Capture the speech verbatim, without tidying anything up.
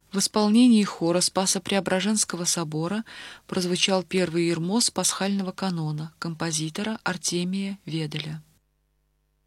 В исполнении хора Спасо-Преображенского собора прозвучал первый ирмос пасхального канона композитора Артемия Веделя.